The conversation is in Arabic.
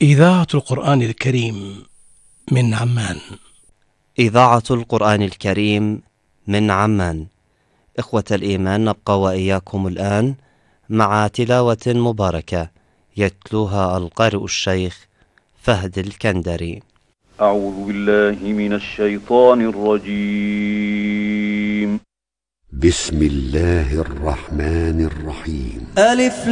إذاعة القرآن الكريم من عمان. إذاعة القرآن الكريم من عمان. إخوة الإيمان، نبقى وإياكم الآن مع تلاوة مباركة يتلوها القارئ الشيخ فهد الكندري. أعوذ بالله من الشيطان الرجيم. بسم الله الرحمن الرحيم. ألف